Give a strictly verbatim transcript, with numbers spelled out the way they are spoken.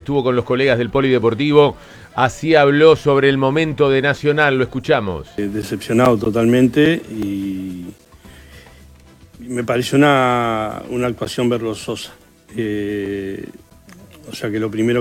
estuvo con los colegas del Polideportivo. Así habló sobre el momento de Nacional, lo escuchamos. Decepcionado totalmente y me pareció una, una actuación vergonzosa. Eh, o sea que lo primero